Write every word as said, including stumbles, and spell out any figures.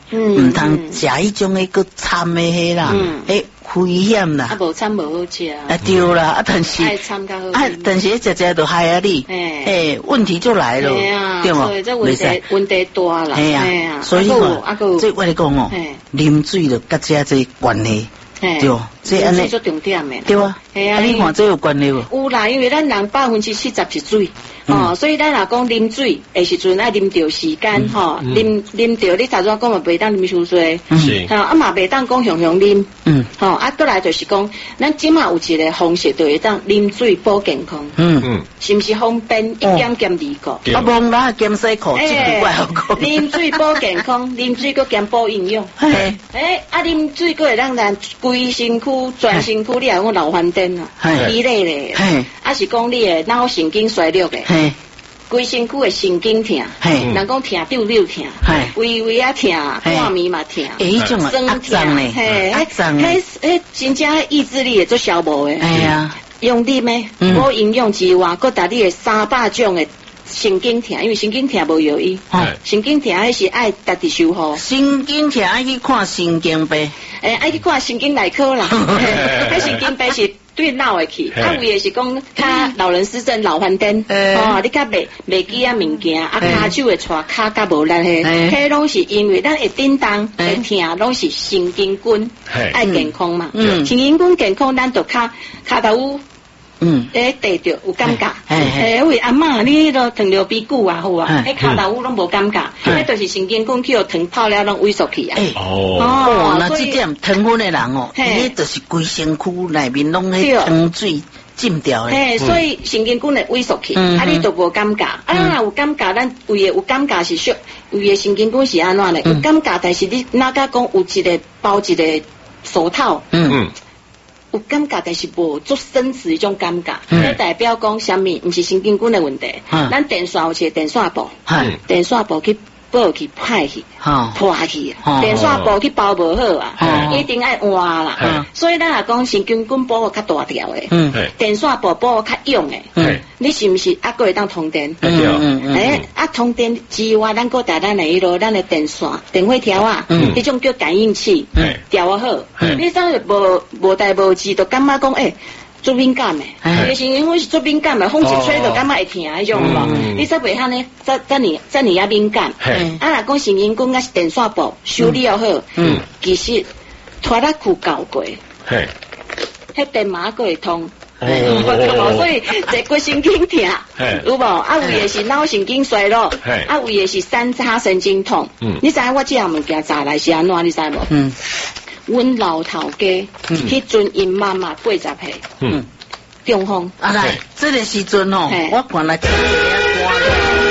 唔通食迄种诶个掺诶迄啦，诶危险啦。 啊，无掺无好食啊。 啊对啦，啊但是爱掺较好。 啊但是食食就害啊你，诶问题就来了，对吗？ 所以这问题问题大啦。 系啊，所以啊，这我嚟讲哦，啉水就甲这这关系。对， 这安尼做重点诶。 对啊，啊你看这有关系无？ 有啦，因为咱人百分之七十是水，哦，所以咱若讲啉水，诶时阵爱啉着时间吼，啉啉着你头先讲嘛，袂当啉伤济，是，吼啊嘛袂当讲雄雄啉，嗯，吼啊过来就是讲，咱即马有一个方式，就会当啉水保健康，嗯嗯，是毋是方便一减减二个？ 啊，忘啦减细裤，这句话好讲。 啉水保健康，啉水佮兼保营养，诶，诶啊啉水佮会让咱规身躯、全身躯，你也讲老翻颠啊，疲累咧，啊是讲你诶脑神经衰弱诶，规身躯诶神经痛，人讲痛丢丢痛，微微啊痛，半暝嘛痛， 诶，迄种啊压胀咧， 压胀咧，迄迄真正意志力会做消磨诶， 哎呀， 用啉诶，无营养之外，佮搭你诶三百种诶。神经痛，因为神经痛无药医，神经痛迄是爱家己修复。 神经痛爱去看神经病， 诶，爱去看神经内科啦。迄神经病是对脑会去，啊为的是讲较老人失智、老翻颠，哦，你较袂袂记啊物件，啊骹手会搓骹较无力迄，迄拢是因为咱会震动、会痛，拢是神经根爱健康嘛。神经根健康，咱就较骹头有。嗯，诶，地着有感觉，诶，为阿嬷你都糖尿病久啊，好啊，迄骹头有拢无感觉，迄就是神经根去互糖泡了拢萎缩去啊。 哦，那这点糖分的人哦，伊就是规身躯内面拢迄糖水浸掉的。 嘿，所以神经根会萎缩去，啊，你都无感觉，啊，咱若有感觉，咱为的有感觉是属，为的神经根是安怎咧？有感觉，但是你哪甲讲有一个包一个手套，嗯嗯。有感觉，但是无做生词迄种感觉，那代表讲什么？毋是神经根的问题。咱电线有一个电线布，电线布去报去歹去，破去，电线布去包无好啊，一定爱换啦。所以咱若讲神经根保护较大条的，电线布保护较勇的，你是毋是啊？佫会当通电？诶，啊通电之外，咱佫带咱的迄落咱的电线、电火条啊，迄种叫感应器，调好。你怎无无代无志，就感觉讲诶。做敏感的，有时因为是做敏感的，风一吹就感觉会痛迄种无，你说袂晓呢？这这你这你也敏感，啊，若讲神经根啊是电线布修理要好，其实拖拉裤搞过，迄电马佫会通，所以这个神经痛，有无？啊，为的是脑神经衰弱，啊，为的是三叉神经痛。你知影我这样物件早来是安怎？你知无？阮老头家，迄阵因妈妈八十岁，嗯，中风。 啊来，这个时阵哦，我原来听一个歌。